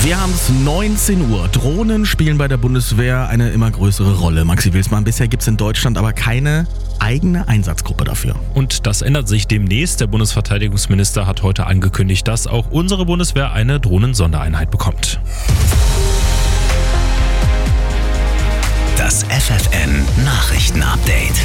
Wir haben es 19 Uhr. Drohnen spielen bei der Bundeswehr eine immer größere Rolle. Maxi Wilsmann, bisher gibt es in Deutschland aber keine eigene Einsatzgruppe dafür. Und das ändert sich demnächst. Der Bundesverteidigungsminister hat heute angekündigt, dass auch unsere Bundeswehr eine Drohnen-Sondereinheit bekommt. Das FFN-Nachrichten-Update.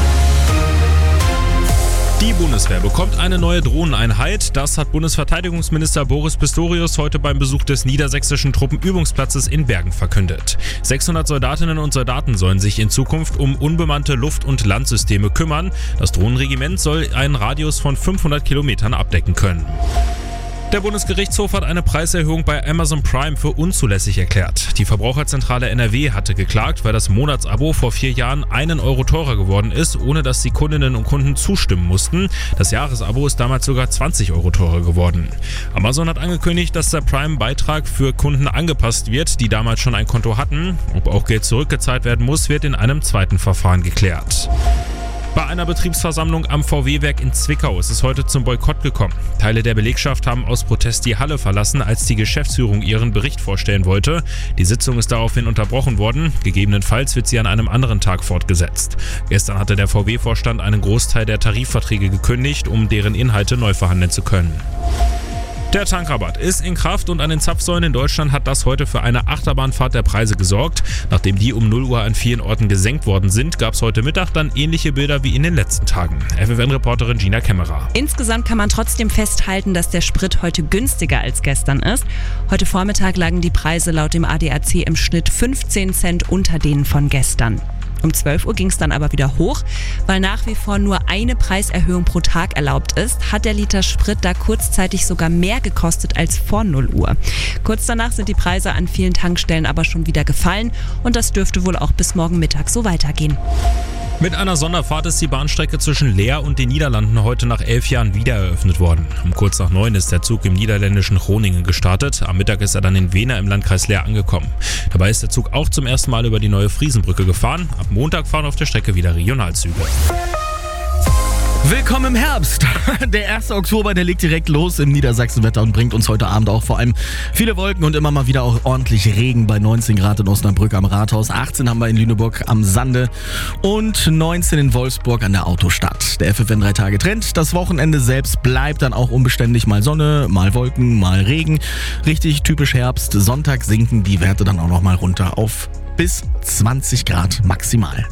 Die Bundeswehr bekommt eine neue Drohneneinheit. Das hat Bundesverteidigungsminister Boris Pistorius heute beim Besuch des niedersächsischen Truppenübungsplatzes in Bergen verkündet. 600 Soldatinnen und Soldaten sollen sich in Zukunft um unbemannte Luft- und Landsysteme kümmern. Das Drohnenregiment soll einen Radius von 500 Kilometern abdecken können. Der Bundesgerichtshof hat eine Preiserhöhung bei Amazon Prime für unzulässig erklärt. Die Verbraucherzentrale NRW hatte geklagt, weil das Monatsabo vor 4 Jahren 1 Euro teurer geworden ist, ohne dass die Kundinnen und Kunden zustimmen mussten. Das Jahresabo ist damals sogar 20 Euro teurer geworden. Amazon hat angekündigt, dass der Prime-Beitrag für Kunden angepasst wird, die damals schon ein Konto hatten. Ob auch Geld zurückgezahlt werden muss, wird in einem zweiten Verfahren geklärt. Bei einer Betriebsversammlung am VW-Werk in Zwickau ist es heute zum Boykott gekommen. Teile der Belegschaft haben aus Protest die Halle verlassen, als die Geschäftsführung ihren Bericht vorstellen wollte. Die Sitzung ist daraufhin unterbrochen worden. Gegebenenfalls wird sie an einem anderen Tag fortgesetzt. Gestern hatte der VW-Vorstand einen Großteil der Tarifverträge gekündigt, um deren Inhalte neu verhandeln zu können. Der Tankrabatt ist in Kraft und an den Zapfsäulen in Deutschland hat das heute für eine Achterbahnfahrt der Preise gesorgt. Nachdem die um 0 Uhr an vielen Orten gesenkt worden sind, gab es heute Mittag dann ähnliche Bilder wie in den letzten Tagen. FFN-Reporterin Gina Kämmerer. Insgesamt kann man trotzdem festhalten, dass der Sprit heute günstiger als gestern ist. Heute Vormittag lagen die Preise laut dem ADAC im Schnitt 15 Cent unter denen von gestern. Um 12 Uhr ging es dann aber wieder hoch. Weil nach wie vor nur eine Preiserhöhung pro Tag erlaubt ist, hat der Liter Sprit da kurzzeitig sogar mehr gekostet als vor 0 Uhr. Kurz danach sind die Preise an vielen Tankstellen aber schon wieder gefallen und das dürfte wohl auch bis morgen Mittag so weitergehen. Mit einer Sonderfahrt ist die Bahnstrecke zwischen Leer und den Niederlanden heute nach 11 Jahren wieder eröffnet worden. Um kurz nach 9 ist der Zug im niederländischen Groningen gestartet. Am Mittag ist er dann in Wena im Landkreis Leer angekommen. Dabei ist der Zug auch zum ersten Mal über die neue Friesenbrücke gefahren. Ab Montag fahren auf der Strecke wieder Regionalzüge. Willkommen im Herbst. Der 1. Oktober, der legt direkt los im Niedersachsenwetter und bringt uns heute Abend auch vor allem viele Wolken und immer mal wieder auch ordentlich Regen bei 19 Grad in Osnabrück am Rathaus, 18 haben wir in Lüneburg am Sande und 19 in Wolfsburg an der Autostadt. Der FFN 3-Tage-Trend. Das Wochenende selbst bleibt dann auch unbeständig, mal Sonne, mal Wolken, mal Regen. Richtig typisch Herbst. Sonntag sinken die Werte dann auch noch mal runter auf bis 20 Grad maximal.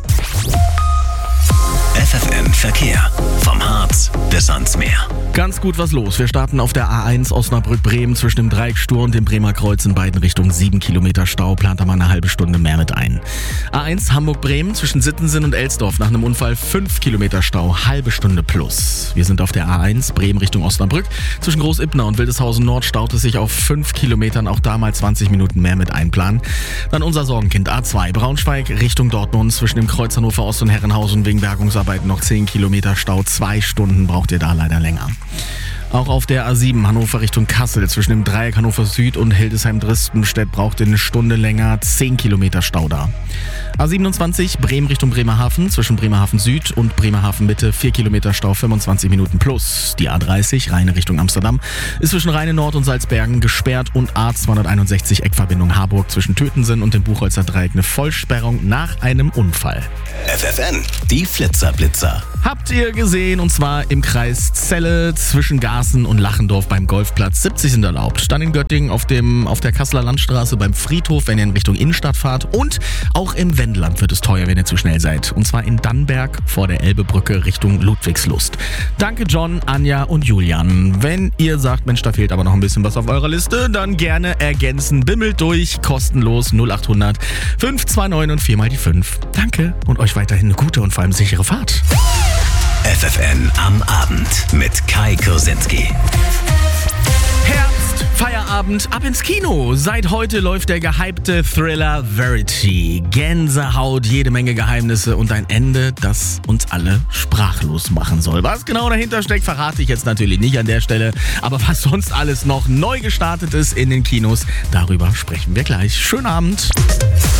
FFN Verkehr. Vom Harz bis ans Meer. Ganz gut was los. Wir starten auf der A1 Osnabrück-Bremen zwischen dem Dreieckstur und dem Bremer Kreuz in beiden Richtungen. 7 Kilometer Stau, plant da mal eine halbe Stunde mehr mit ein. A1 Hamburg-Bremen zwischen Sittensen und Elsdorf nach einem Unfall 5 Kilometer Stau, halbe Stunde plus. Wir sind auf der A1 Bremen Richtung Osnabrück. Zwischen Groß-Ipna und Wildeshausen Nord staut es sich auf 5 Kilometern, auch da mal 20 Minuten mehr mit einplanen. Dann unser Sorgenkind A2 Braunschweig Richtung Dortmund zwischen dem Kreuz Hannover Ost und Herrenhausen wegen Bergungsarbeiten noch 10 Kilometer Stau. 2 Stunden braucht ihr da leider länger. Auch auf der A7 Hannover Richtung Kassel zwischen dem Dreieck Hannover Süd und Hildesheim-Dristenstedt braucht ihr eine Stunde länger, 10 Kilometer Stau da. A27 Bremen Richtung Bremerhaven zwischen Bremerhaven Süd und Bremerhaven Mitte 4 Kilometer Stau, 25 Minuten plus. Die A30 Rheine Richtung Amsterdam ist zwischen Rheine Nord und Salzbergen gesperrt und A261 Eckverbindung Harburg zwischen Tötensen und dem Buchholzer Dreieck eine Vollsperrung nach einem Unfall. FFN, die Flitzer-Blitzer. Habt ihr gesehen, und zwar im Kreis Celle zwischen Garßen und Lachendorf beim Golfplatz. 70 sind erlaubt. Dann in Göttingen auf der Kasseler Landstraße beim Friedhof, wenn ihr in Richtung Innenstadt fahrt. Und auch im Wendland wird es teuer, wenn ihr zu schnell seid. Und zwar in Dannenberg vor der Elbebrücke Richtung Ludwigslust. Danke John, Anja und Julian. Wenn ihr sagt, Mensch, da fehlt aber noch ein bisschen was auf eurer Liste, dann gerne ergänzen. Bimmelt durch, kostenlos 0800 529 und 4 mal die 5. Danke und euch weiterhin eine gute und vor allem sichere Fahrt. FFN am Abend mit Kai Kursinski. Herbst, Feierabend, ab ins Kino. Seit heute läuft der gehypte Thriller Verity. Gänsehaut, jede Menge Geheimnisse und ein Ende, das uns alle sprachlos machen soll. Was genau dahinter steckt, verrate ich jetzt natürlich nicht an der Stelle. Aber was sonst alles noch neu gestartet ist in den Kinos, darüber sprechen wir gleich. Schönen Abend.